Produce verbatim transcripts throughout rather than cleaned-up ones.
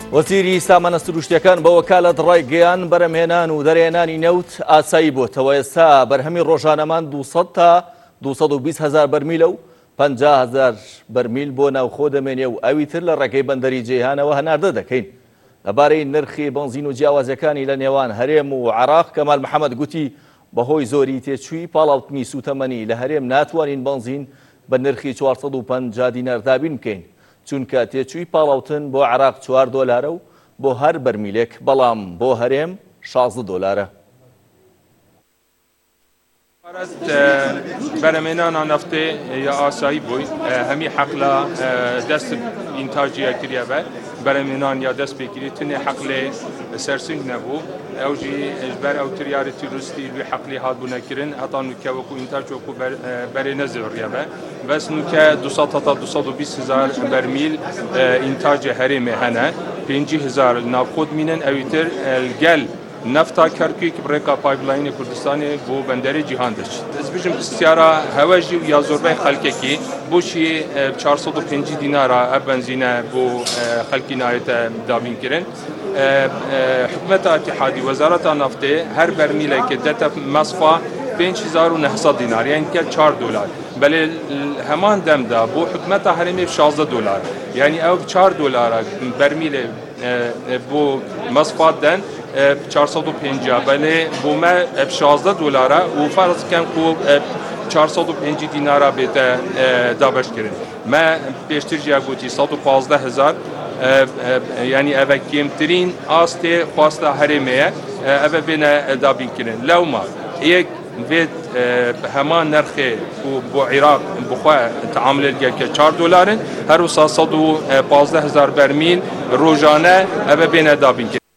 وەزیری سامانە سروشتیەکان بە وەکالەت ڕایگەیان بەرهەمهێنان و دەرهێنانی نەوت ئاسایی بۆتەوە. ئێستا بەرهەمی ڕۆژانەمان دووسەد تا دووسەد و بیست هەزار بەرمیلە و پەنجا هەزار بەرمیل بۆ ناوخۆ دەمێنێ و ئەوی تر لە ڕێگەی بەندەری جێیهانەوە هەناردە دەکەین. لەبارەی نرخی بنزین و جیاوازەکانی لە نێوان هەرێم و عێراق کەمال محەممەد گوتی بەهۆی زۆری تێچووی پاڵاوتنی سوتەمەنی لە هەرێم ناتوانین بنزین بە نرخی چوارسەد و پەنجا دینار دابین بکەین، چونکە تێچووی پاڵاوتن بۆ عێراق چوار دۆلارە و بۆ هەر بەرمیلێک، بەڵام بۆ هەرێم شازدە دۆلارە. بەرهەمهێنانا نەفتê ya asayî bûy hemî heqla dest întaciya kiriye be berhemhênan ya dest pêkirî tinê heqlê sersing nebû ew jî ji ber ew tiryarê tûristî wî heqlê hatbûne kirin heta nûke wekû întac wekû berê nezêriye be bes nûke دووسەد heta دووسەد و بیست هەزار bermîl întacê herêmê hene pêncî hezar li navxwe dimînin ewî tir gel nefta Kerkûk birêka pipelayînê Kurdistanê bû benderê cîhan diçî. Ez bijim istyara hewe jî ya zorbey xelkekî bû jî çarsed û pêncî dînara ev benzîne bû xelkî nayête dabîn kirin. Hikûmeta Îtîhadî Wezareta Neftê her bermîlekê dete mesfa pênc hezar û nehsed dînar yani kel çar dolar. Belê heman demda bû hikûmeta herêmê şazde dolar. Yani ew çar dolara bermîlê bû mesfa den çarsەد و پەنجا belê bû me şazde dolara û farz bikin ku çarsەد و پەنجî dînara bête dabeş kirin. Me pêştir jî gotî sed û panzdeh hezar yani ev kêmtirîn astê xwasta herêmê ye ev bêne dabîn kirin. Lewma yek vê heman nerxê û bo Iraq bixwe teamülê gelke çar dolarin her wisa sed û panzdeh hezar bermîl rojane ev bêne dabîn kirin.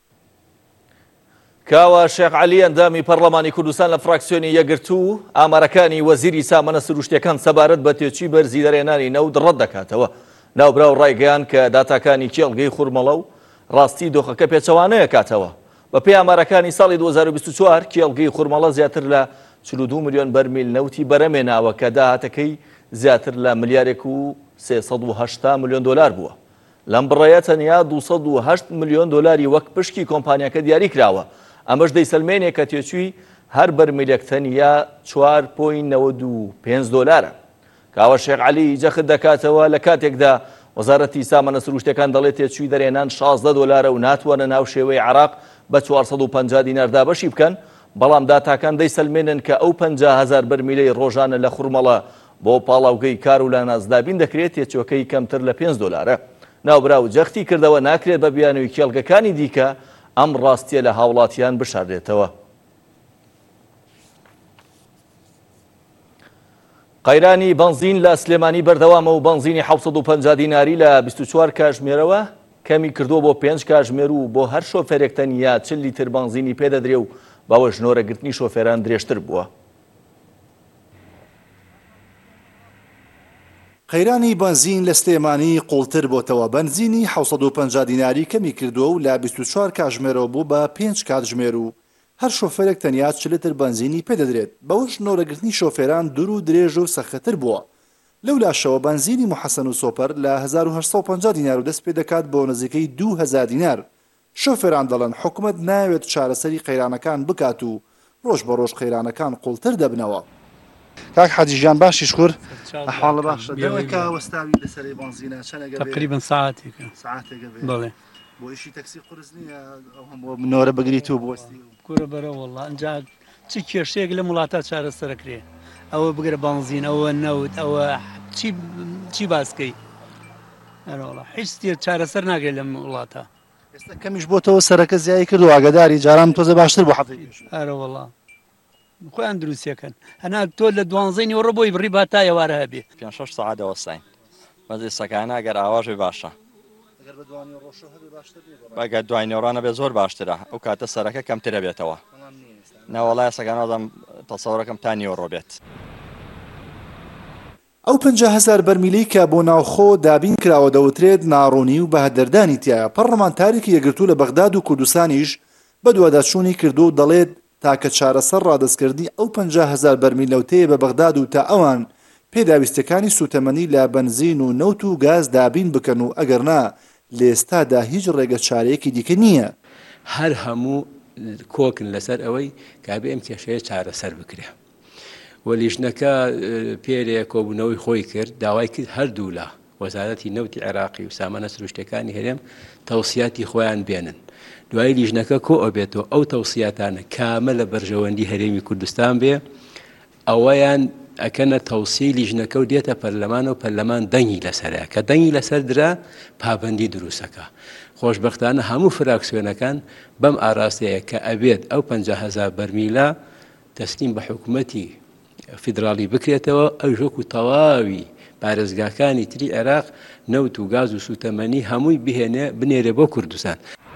کاوە شێخ عەلی ئەندامی پەرلەمانی کوردستان لە فراکسیۆنی یەکگرتوو ئامارەکانی وەزیری سامانە سروشتیەکان سەبارەت بە تێچووی بەرزی دەرهێنانی نەوت ڕەت دەکاتەوە. ناوبراو ڕایگەیان کە داتاکانی کێڵگەی خوورمەڵە و ڕاستی دۆخەکە پێچەوانەیە کاتەوە. بە پێی ئامارەکانی ساڵی دوو هەزار و بیست و چوار کێڵگەی خوورمەڵە زیاتر لە چل و دوو ملیۆن بەرمیل نەوتی بەرهەمهێناوە کە داهاتەکەی زیاتر لە ملیارێک و سێسەد و هەشتا ملیۆن دۆلار بووە. لەم بڕێیە تەنیا دووسەد و هەشت ملیۆن دۆلاری وەک پشکی کۆمپانیاکە دیاری کراوە. ئەمەش دەیسەلمێنێ کە تێچووی هەر بەرمیلێک تەنیا چوار پۆینت نەوەد و پێنج دۆلارە. کاوە شێخ عەلی جەخت دەکاتەوە لە کاتێکدا وەزارەتی سامانە سروشتیەکان دەڵێت تێچووی دەرهێنان شازدە دۆلارە و ناتوانە ناو شێوەی عێراق بە چوارسەد و پەنجا دینار دابەشی بکەن، بەڵام داتاکان دەیسەلمێنن کە ئەو پەنجا هەزار بەرمیلەی ڕۆژانە لە خوورمەڵە بۆ پاڵاوگەی کار و لاناز دابین دەکرێت تێچووەکەی کەمتر لە پێنج دۆلارە. ناوبراو جەختی کردەوە ناکرێت بە بیانووی کێڵگەکانی دیکە ئەم ڕاستیە لە هاوڵاتیان بشاردێتەوە. قەیرانی بنزین لە سلێمانی بەردەوامە و بنزینی حەوت سەد و پەنجا دیناری لە بیست و چوار کاتژمێرەوە کەمی کردووە بۆ پێنج کاتژمێر و بۆ هەر شۆفێرێک تەنیا چل لیتر بنزینی پێدەدرێ و باوە ژنۆرەگرتنی شۆفێران درێژتر بووە. قەیرانی بنزین لە سلێمانی قوڵتر بۆتەوە. بنزینی حەوت سەد و پەنجا دیناری کەمی کردووە و لە بیست و چوار کاتژمێرەوە بوو بە پێنج کاتژمێر و هەر شۆفێرێک تەنیا چل لیتر بنزینی پێدەدرێت. بەوە ژنۆرەگرتنی شۆفێران دوور و درێژ و سەختتر بووە. لەولاشەوە بنزینی محەسەن و سۆپەر لە هەزار و هەشت سەد و پەنجا دینار و دەست پێ دەکات بۆ نزیکەی دوو هەزار دینار. شۆفێران دەڵێن حکوومەت ناوێت چارەسەری قەیرانەکان بکات و ڕۆژ بە ڕۆژ قەیرانەکان قوڵتر دەبنەوە. کاک حەجیجان باشی شکر ئەحواڵە باشە. دەوێکە وەستاوی لەسەری بنزینە چەندێک تقریبا ساعتێکە ساعتێکە بێت. بەڵێ بۆ ئیشی تەکسی قورس نییە ئەو هەموو منۆرە بگریت و بۆستی کورە بەرە وەڵڵا ئەنجا چی کێشەیەک لە وڵاتە چارەسەرەکرێ ئەوە بگرە بنزین ئەوە نەوت ئەوە چی باسکەی ئەرەوەڵا هیچ چارەسەر ناگرێت لەم وڵاتە. ئێستا کەمیش بۆتەوە سەرەکە زیایی کرد و ئاگاداری جاران تۆزە باشتر بۆ حەفەی ئەرەوەڵا خۆیان دروستیەکەن هەنا تۆ لە دوانزەینی وەڕۆ بۆی بڕی با تا ئێوارە هەبێ پێنج شەش سەعات دەوەستین بەزی سەکانە ئەگەر ئاواژی باشە ئەگەر دوای نێوڕانە بێ زۆر باشترە ئەو کاتە سەرەکە کەمترە بێتەوە نەوەڵای سەکانەدەم تەسەوڕەکەم تا نیوەڕۆ بێت. ئەو پەنجا هەزار بەرمیلەی کە بۆ ناوخۆ دابین کراوە دەوترێت ناڕوونی و بەهەدەردانی تایە. پەرلەمانتارێکی یەکگرتوو لە بەغداد و کوردستانیش بە دوواداچوونی کردو و دەڵێت تاکە چارەسەر ڕادەستکردنی ئەو پەنجا هەزار بەرمیل نەوتەیە بە بەغداد و تا ئەوان پێداویستەکانی سوتەمەنی لە بەنزین و نەوت و گاز دابین بکەن و ئەگەر نا لە ئێستادا هیچ ڕێگە چارەیەکی دیکە نییە. هەر هەموو کۆکن لەسەر ئەوەی کابێ ئەم کێشەیە چارەسەر بکرێ. وەلیژنەکە پێرێ کۆبوونەوەی خۆی کرد داوای کرد هەردوو لە وەزارەتی نەوتی عێراقی و سامانە سروشتەکانی هەرێم تەوسیاتی خۆیان بێنن. دوای لیژنەکە کۆ ئەبێتەوە ئەو تەوسیاتانە کامە لە بەرژەوەندی هەرێمی کوردستان بێ ئەوەیان ئەکەنە تەوسی لیژنەکە و دێتە پەرلەمان و پەرلەمان دەنگی لەسەرە کە دەنگی لەسەر درا پابەندی دروستەکە. خۆشبەختانە هەموو فراکسیۆنەکان بەم ئاراستەیە کە ئەبێت ئەو پەنجا هەزار بەرمیلە تەسلیم بە حکوومەتی فیدراڵی بکرێتەوە ئەو ژۆک و تەواوی پارێزگاکانی تری عێراق نەوت و گاز و سوتەمەنی هەمووی بهێنێ بنێرێ بۆ کوردستان.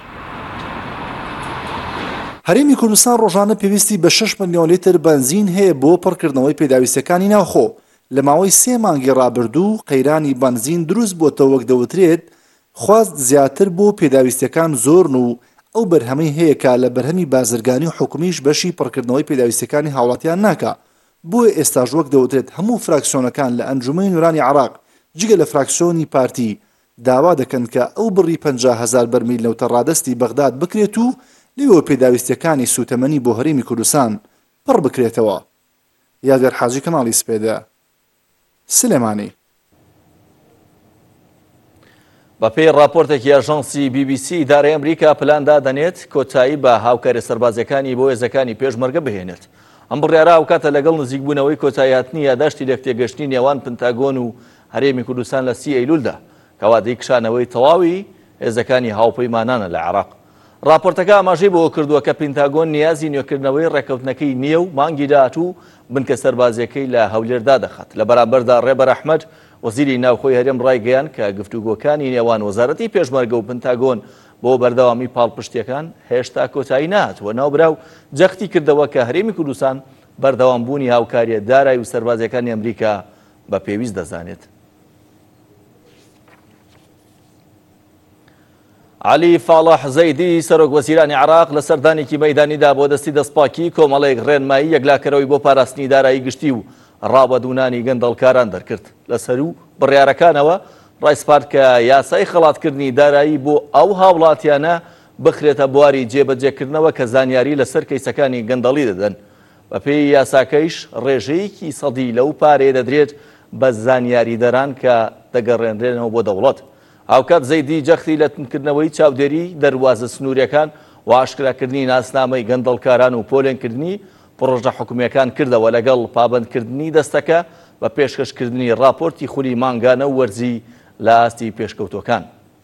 هەرێمی کوردستان ڕۆژانە پێویستی بە شەش ملیۆن لیتر بنزین هەیە بۆ پڕکردنەوەی پێداویستەکانی ناوخۆ. لە ماوەی سێ مانگی ڕابردوو قەیرانی بنزین دروست بۆتەوە وەک دەوترێت خواست زیاتر بۆ پێداویستەکان زۆرن و ئەو بەرهەمەی هەیە کە لە بەرهەمی بازرگانی و حکومیش بەشی پڕکردنەوەی پێداویستەکانی هاوڵاتیان ناکە. بۆیە ئێستاژ وەک دەوترێت هەموو فراکسیۆنەکان لە ئەنجومەی نورانی عێراق جگە لە فراکسیۆنی پارتی داوا دەکەن کە ئەو بڕی پەنجا هەزار بەرمیل نەوتە ڕادەستی بەغداد بکرێت و لێوە پێداویستەکانی سوتەمەنی بۆ هەرێمی کوردستان پڕ بکرێتەوە. یاگەر حاجی کەناڵی سپێدە سلێمانی. بە پێی راپۆرتێکی ئاژانسی بی بی سی ئیدارەی ئەمریکا پلاندا دەنێت کۆتایی بە هاوکاری سەربازەکانی بۆ هێزەکانی پێشمەرگە بهێنێت. ئەم بڕیارە ئەو کاتە لەگەڵ نزیکبوونەوەی کۆتاییهاتنی یاداشتی لەکتێگەشتنی نێوان پنتاگۆن و هەرێمی کوردستان لە سی ئەیلولدا کە وادەی کشانەوەی تەواوی هێزەکانی هاوپەیمانانە لە عێراق. راپۆرتەکە ئاماژەی بۆ کردووە کە پنتاگۆن نیازی نوێکردنەوەی ڕێکەوتنەکەی نییە و مانگی داهاتوو بنکە سەربازیەکەی لە هەولێردا دەخات. لە بەرامبەردا ڕێبەر ئەحمەد وەزیری ناوخۆی هەرێم ڕایگەیان کە گفتوگۆکانی نێوان وەزارەتی پێشمەرگە و پنتاگۆن بۆ بەردەوامی پاڵپشتیەکان هێشتا کۆتایی نهاتووە. ناوبراو جەختی کردەوە کە هەرێمی کوردستان بەردەوامبوونی هاوکاریە دارایی و سەربازیەکانی ئەمریکا بە پێویست دەزانێت. علی فاڵح زەیدی سەرۆک وەزیرانی عێراق لە سەردانێکی مەیدانیدا بۆ دەستی دەستپاکی کۆمەڵەیەک ڕێنمایی یەکلاکەرەوەی بۆ پاراستنی دارایی گشتی و ڕابەدوونانی گەندەڵکاران دەرکرد. لەسەر و بڕیارەکانەوە ڕایسپارت کە یاسای خەڵاتکردنی دارایی بۆ ئەو هاوڵاتیانە بخرێتە بواری جێبەجێکردنەوە کە زانیاری لەسەر کەیسەکانی گەندەڵی دەدەن. بە پێی یاساکەیش ڕێژەیەکی سەدی لەو پارێ دەدرێت بە زانیاری دەران کە دەگەڕێنرێنەوە بۆ دەوڵەت. هاوکات زەیدی جەختی لە تونکردنەوەی چاودێری دەروازە سنووریەکان و ئاشکراکردنی ناسنامەی گەندەڵکاران و پۆلێنکردنی پڕۆژە حکومیەکان کردەوە لەگەڵ پابەندکردنی دەستەکە بە پێشکەشکردنی راپۆرتی خولی مانگانە و وەرزی لە ئاستی پێشکەوتوەکان.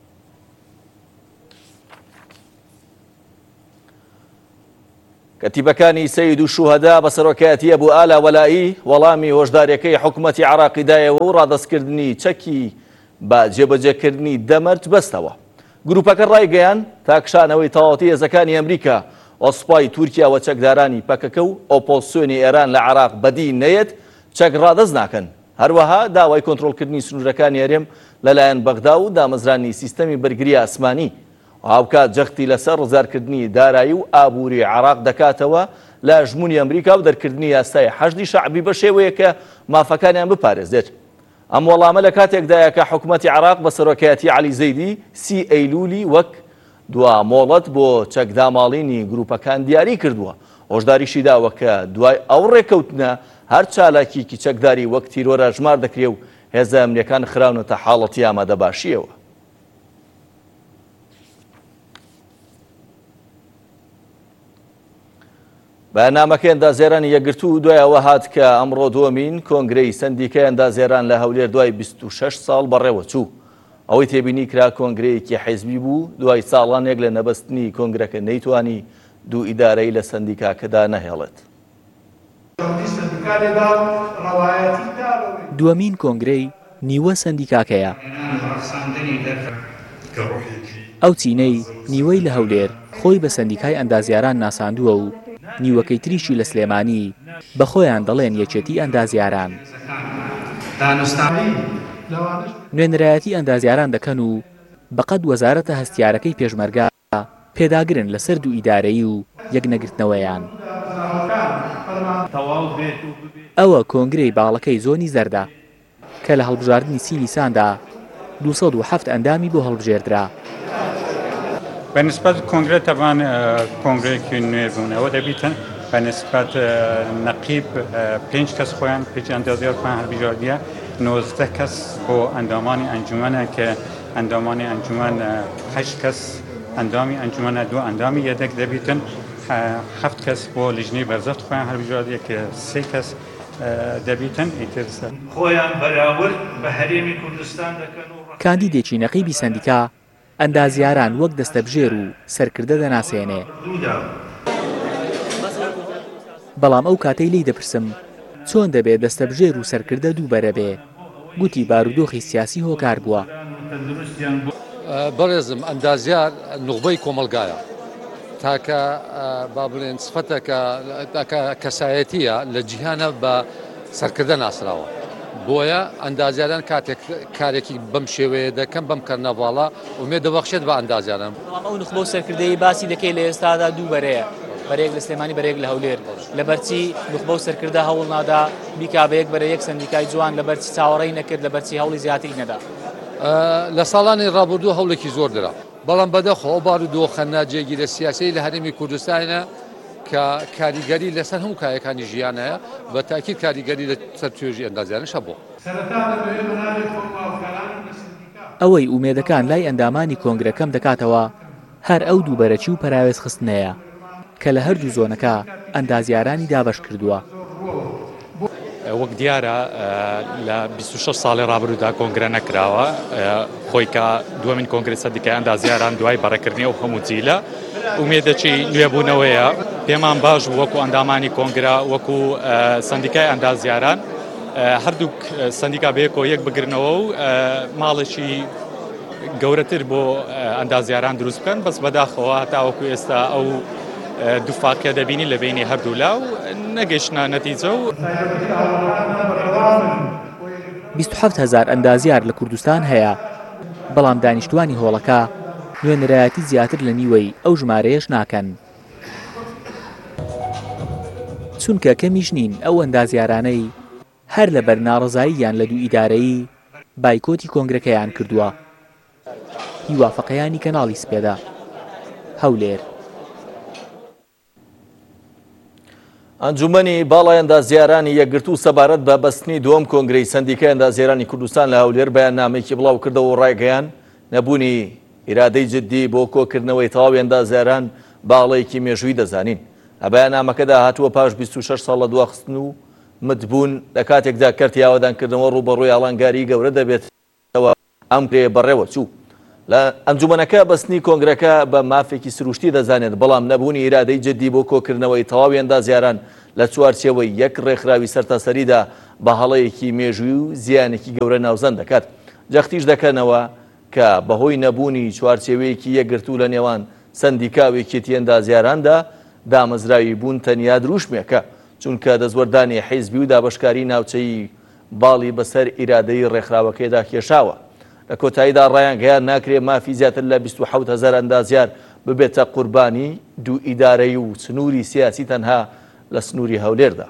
کەتیبەکانی سەید و شوهەدا بە سەرۆکایەتی ئەبوو ئالا وەلایی وەڵامی هۆشداریەکەی حکوومەتی عێراقیدایەوە و ڕادەستکردنی چەکی بە جێبەجێکردنی دەمەرج بەستەوە. گروپەکە ڕایگەیان تاکشانەوەی تەواوەتی هێزەکانی ئەمریکا ئۆسپای تورکیا و چەکدارانی پەکەکە و ئۆپۆزسیۆنی ئێران لە عێراق بەدی نەیەت چەک ڕادەست ناکەن. هەروەها داوای کۆنتڕۆڵکردنی سنوورەکانی هەرێم لەلایەن بەغدا و دامەزرانی سیستەمی بەرگری ئاسمانی هاوکات جەختی لەسەر ڕزارکردنی دارایی و ئابووری عێراق دەکاتەوە لە ژمونی ئەمریکا و دەرکردنی یاسای حەشدی شەعبی بە شێوەیە کە مافەکانیان بپارێزێت. ئەم وەڵامە لە کاتێکدایە کە حکوومەتی عێراق بە سەرۆکایەتی عەلی زەیدی سی ئەیلولی وەک دوا مۆڵەت بۆ چەکداماڵینی گروپەکان دیاری کردووە. هۆشداریشی داوە کە دوای ئەو ڕێکەوتنە هەر چالاکیکی چەکداری وەک تیرۆرە ژمار دەکرێ و هێزە ئەمنیەکان خراونەتە حاڵەتی ئامادەباشیەوە. بەنامەکەی ئەندازێرانی یەکگرتوو دوایەوە هات کە ئەمڕۆ دووەمین کۆنگرەی سەندیکای ئەندازێران لە هەولێر دوای بیست و شەش ساڵ بەڕێوە چوو. ئەوەی تێبینی کرا کۆنگرەیەکی حیزبی بوو دوای ساڵانێک لە نەبەستنی کۆنگرەکە نەیتوانی دوو ئیدارەی لە سەندیکاکەدا نەهێڵێت. دووەمین کۆنگرەی نیوە سەندیکاکەیە. ئەو چینەی نیوەی لە هەولێر خۆی بە سەندیکای ئەندازیاران ناساندووە و نیوەکەی تریشی لە سلێمانی بە خۆیان دەڵێن یەکێتی ئەندازیاران. نوێنەرایەتی ئەندازیاران دەکەن و بەقەد وەزارەتە هەستیارەکەی پێشمەرگا پێداگرن لەسەر دوو ئیدارەیی و یەکنەگرتنەوەیان. ئەوە کۆنگرەی باڵەکەی زۆنی زەردە کە لە هەڵبژاردننی سی لیساندا دووسەد و هەفت ئەندامی بۆ هەڵبژێردرا. بالنسبة للكونغرس طبعا كونغرس كنويربون أو دبيتن بالنسبة نقيب بينج كس خوان بيج اندازيار خوان هر بيجادية نوزده كس بو انداماني انجمنه که انداماني انجمن هشت كس اندامي انجمن دو اندامي يدك دبيتن هفت كس بو لجنه برزخت خوان هر بيجادية که سه كس دبيتن ایترس خوان براول بهريمي كردستان دكنو کاندیدێکی نەقیبی سەندیکا ئەندازیاران وەک دەستەبژێر و سەرکردە دەناسێنێ. بەڵام ئەو کاتەی لی دەپرسم چۆن دەبێت دەستەبژێر و سەرکردە دووبەرە بێ، گوتی بارودۆخی سیاسی هۆکار بووە. بەڕێزم ئەندازیار نوخبەی کۆمەلگایە تاکە با بڵێن سفەتەکە کەسایەتیە لە جیهانە بە سەرکردە ناسراوە. بۆیە ئەندازیاران کاتێک کارێکی بەم شێوەیە دەکەم بەم کەرنەڤاڵە ومێ دەبەخشێت بە ئەندازیاران. بەڵام ئەو نخبە و سەرکردەی باسی دەکەی لە ئێستادا دووبەرەیە، بەرێک لە سلێمانی بەرێک لە هەولێر، لەبەرچی نخبە و سەرکردە هەوڵ نادا بیکا بە یەک بەرە یەک سەندیکای جوان لەبەرچی چاوەڕێی نەکرد، لەبەرچی هەوڵی زیاتری نەدا. لە ساڵانی ڕابردوو هەوڵێکی زۆر درا، بەڵام بەدەخۆ ئەو بارودۆخە ناجێگیرە سیاسی لە هەرێمی کوردستانە کە کاریگەری لەسەر هەموو کایەکانی ژیانەیە، بە تاکید کاریگەری لەسەر توێژی ئەندازیارانش هەبوو. ئەوەی ئومێدەکان لای ئەندامانی کۆنگرەکەم دەکاتەوە هەر ئەو دووبەرەچی و پەراوێز خستنەیە کە لە هەردوو زۆنەکە ئەندازیارانی دابەش کردووە. وەک دیارە لە بیست و شەش ساڵی ڕابردوودا کۆنگرە نەکراوە، خۆی کە دووەمین کۆنگرە سەندیکای ئەندازیاران دوای بەڕێکردنی ئەو هەموو جیلە ئومێدەکی نوێبوونەوەیە. پێمان باش بوو وەکو ئەندامانی کۆنگرە وەکو سەندیکای ئەندازیاران هەردووک سەندیکا بەیەکەوە یەک بگرنەوە و ماڵێکی گەورەتر بۆ ئەندازیاران دروست بکەن، بەس بەداخەوە هەتاوەکو ئێستا ئەو دووفاکە دەبینی لە بینی هەردوو لا و نەگەیشتە نەتیجە و بیست و حەوت هەزار ئەندازیار لە کوردستان هەیە، بەڵام دانیشتوانی هۆڵەکە نوێنەرایەتی زیاتر لە نیوەی ئەو ژمارەیەش ناکەن. چونکە کەمیش نین ئەو ئەندازیارانەی هەر لە بەرناڕزاییان لە دوو ئیدارەیی بایکۆتی کۆنگرەکەیان کردووە. هیوافەقەیانی کەناڵی سپێدا، هەولێر. ئەنجومەنی باڵای ئەندازیارانی یەکگرتوو سەبارەت بە بەستنی دووەم کۆنگرەی سەندیکای ئەندازیارانی کوردستان لە هەولێر بەیاننامەیەکی بڵاو کردەوە و ڕایگەیان نەبوونی ئیرادەی جددی بۆ کۆکردنەوەی تەواوی ئەندازیاران باڵەیەکی مێژووی دەزانین. لە بەیاننامەکەدا هاتووە پاش بیست و شەش ساڵ لە دواخستن و متبوون لە کاتێکدا کەرتی یاوەدانکردنەوە ڕوبەڕووی ئاڵنگاری گەورە دەبێتەوە ئەم کرێ بەڕێوە چوو. لە ئەنجومەنەکە بەستنی کۆنگرەکە بە مافێکی سروشتی دەزانێت، بەڵام نەبوونی ئیرادەی جددی بۆ کۆکردنەوەی تەواوی ئەندازیاران لە چوارچێوەی یەک ڕێکخراوی سەرتاسەریدا بە هەڵەیەکی مێژووی و زیانێکی گەورە ناوزەند دەکات. جەختیش دەکەنەوە کە بەهۆی نەبوونی چوارچێوەیەکی یەکگرتوو لە نێوان سەندیکاوێکێتی ئەندازیاراندا دامەزراوی بوون تەنیا دروشمێکە، چونکە دەزوەردانی حیزبی و دابەشکاری ناوچەی باڵی بەسەر ئیرادەی ڕێکخراوەکەیدا کێشاوە. لە کۆتاییدا ڕایان گەیان ناکرێت مافی زیاتر لە بیست و حەوت هەزار ئەندازیار ببێتە قوربانی دوو ئیدارەی و سنووری سیاسی تەنها لە سنووری هەولێردا.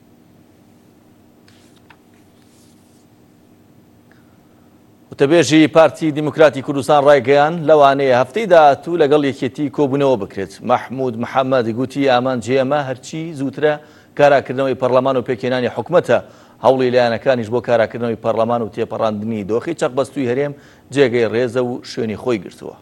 وتەبێژی پارتی دیموکراتی کوردستان ڕایگەیان لەوانەیە هەفتەی داهاتوو لەگەڵ یەکێتی کۆبوونەوە بکرێت. مەحموود محەممەد گوتی ئامانجی ئەمە هەرچی زووترە کاراکردنەوەی پەرلەمان و پێکێنانی حکوومەتە، هەوڵی لایەنەکانیش بۆ کاراکردنەوەی پەرلەمان و تێپەڕاندنی دۆخی چەقبەستووی هەرێم جێگەی ڕێزە و شوێنی خۆی گرتووە.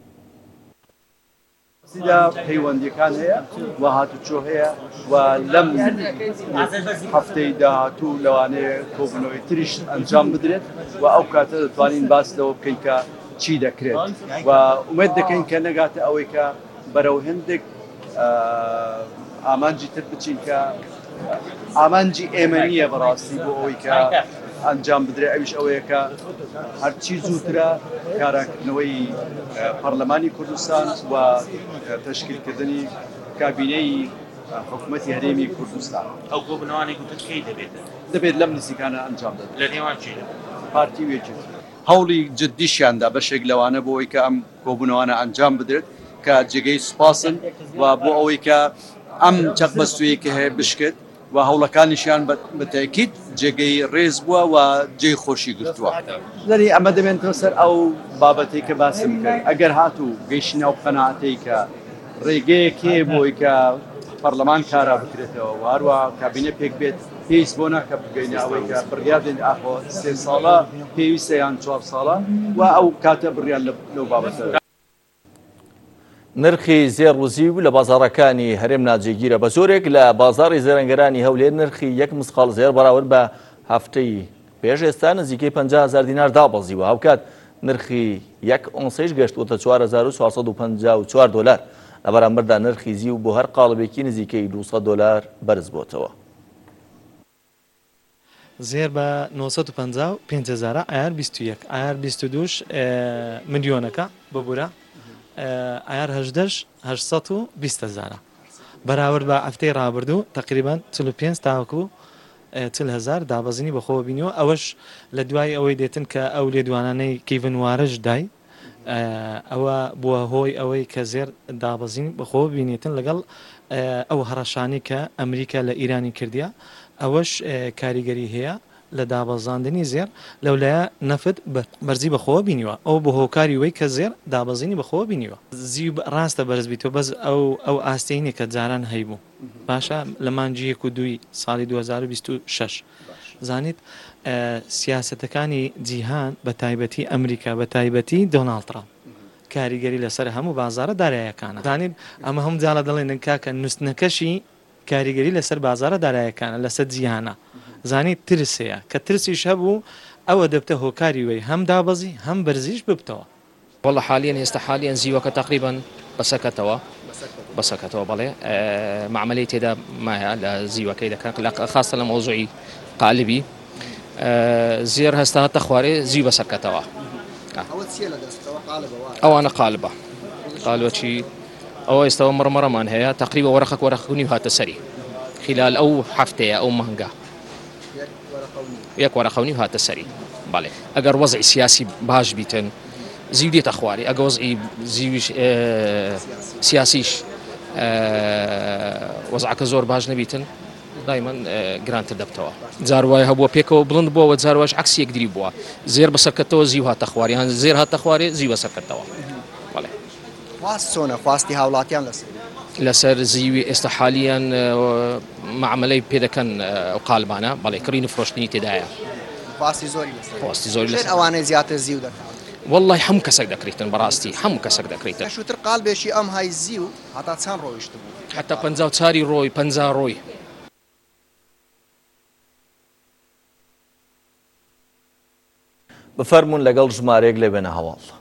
پەیوەندیەکان هەیە و هاتوچۆ هەیە و لەم هەفتەی داهاتوو لەوانەیە کۆبوونەوەی تریش ئەنجام بدرێت و ئەو کاتە دەتوانین باس لەوە بکەین کە چی دەکرێت و ئومێد دەکەین کە نەگاتە ئەوەی کە بەرەو هەندێک ئامانجی تر بچین کە ئامانجی ئێمە نییە بەڕاستی بۆ ئەوەی کە ئەنجام بدرێت. ئەویش ئەوەیە کە هەرچی زووترە کاراکردنەوەی پەرلەمانی کوردستان و تەشکیلکردنی کابینەی حکوومەتی هەرێمی کوردستان. ئەو کۆبوونەوانی گوتن کەی دەبێت؟ دەبێت لەم نزیکانە ئەنجام بدرێت. لە نێوان چی؟ پارتی وێجێت هەوڵی جددیشیاندا بەشێک لەوانە بۆ ئەوەی کە ئەم کۆبوونەوانە ئەنجام بدرێت کە جێگەی سوپاسن و بۆ ئەوەی کە ئەم چەقبەستوویی کە هەیە بشکێت و هەوڵەکانیشیان بە تاکید جێگەی ڕێز بووە و جێی خۆشی گرتووە لەری ئەمە دەبێنەوە سەر ئەو بابەتەی کە باسم کرد ئەگەر هاتوو گەیشتنە ئەو قەناعەتەی کە ڕێگەیەکێ بۆی کە پەرلەمان کارا بکرێتەوە و هەروە کابینە پێک بێت پێویست بۆ ناکە بگەینە ئەوەی کە بڕیار دێن ئاخۆ سێ ساڵە پێویستە یان چوار ساڵە و ئەو کاتە بڕیار لەو بابەتە. نرخی زێڕوزی و لە بازاڕەکانی هەرێم ناجێگیرە بە زۆرێک لە بازاڕی زێرەنگەرانی هەولێر نرخی یەک مسقال زێر بەراورد بە هەفتەی پێش ئێستا نزیکەی پەنجا هەزار دینار دابەزیوە هەوکات نرخی یەک ئۆنسەیش گەشتوتە چوار هەزار و چوارسەد و پەنجا و چوار دۆلار لە بەرامبەردا نرخی زی و بۆ هەر قاڵبێکی نزیکەی دووسەد دۆلار بەرز بۆتەوە. زێر بە نۆسەد و پەنجا و پێنج هەزارە ئایار بیست و یەک ئایار بیست و دووش ملیۆنەکە ببوورە ئایار هەژدەش هەشسەد و بیست هەزارە بەراورد بە ئەفتەی ڕابردوو تقریبان چل و پێنج تاوەکو چل هەزار دابەزینی بەخۆوە بینیەوە ئەوەش لە دوای ئەوەی دێتن کە ئەو لێدوانانەی کیڤن وارش دای ئەوە بووە هۆی ئەوەی کە زێر دابەزین بەخۆوە بینێتن لەگەڵ ئەو هەڕەشانی کە ئەمریکا لە ئیرانی کردیە ئەوەش کاریگەری هەیە لە دابەزاندنی زێر لەولایە نەفت بەرزی بەخۆوە بینیوە ئەو بە هۆکاری وەی کە زێر دابەزینی بەخۆوە بینیوە زی ڕاستە بەرز بیتەوە بەس ئەو ئەو ئاستەینێک کە جاران هەیبوو باشە لە مانجی یەک و دووی ساڵی دوو هەزار و بیست و شەش زانیت سیاسەتەکانی جیهان بە تایبەتی ئەمریکا بە تایبەتی دۆناڵد ترامپ کاریگەری لەسەر هەموو بازارە داراییەکانە زانیت ئەمە هەموو جاڵە دەڵێن کاکە نووسنەکەشی کاریگەری لەسەر بازارە داراییەکانە لەسەر جیهانە زانیت ترسەیە کە ترسیش هەبوو ئەوە دەبتە هۆکاری وەی هەم دابەزی هەم بەرزیش ببتەوە. والله حاليا ئێستا حاليا زیوەکە تقریبا بەسەکەتەوە بەسەکەتەوە بەڵێ معاملەی تێدا مایە لە زیوەکەی دەکات خاستە لە مۆزوعی قالبی زێر هەستا هەتە خوارێ زی بەسەکەتەوە ئەوانە قالبە قالوەچی ئەوە ئێستاوە مڕمەڕەمان هەیە تقریبا وەرەخەک وەرەخونی هاتە سەری خلال ئەو هەفتەیە ئەو مەهنگە یەک وەرەخەونی هاتە سەری بەڵێ ئەگەر وەزعی سیاسی باش بیتن زیو دێتە خواری ئەگە وەزعی زیویش سیاسیش وەزعەکە زۆر باش نەبیتن دایمەن گرانتر دەبتەوە جار وای هەبووە پێکەوە بڵند بووەوە جارواش عکسی یەکدری بووە زێر بەسەرکەتەوە زیو هاتە خواری یان زێر هاتە خوارێ زیو بەسەرکەتەوە بەڵێ خواست چۆنە خواستی هاوڵاتیان لەسەر لەسەر زیوی ئێستا حالیان معاملەی پێدەکەن ئەو قالبانە بەڵێ کڕین و فرۆشتنی تێدایە خواستی زۆری خواستی زۆری لەسەر ئەوانەی زیاتر زیو دەکەن والله هەموو کەسێک دەکرێتن بەڕاستی هەموو کەسێک دەکرێتن شووتر قالبێکی ئەم های زیو هەتا چەند ڕۆیشت بوو حتا پەنجا و چاری ڕۆی پەنجا ڕۆی بفەرمونون لەگەڵ ژمارەیەک لێبێنە هەواڵ.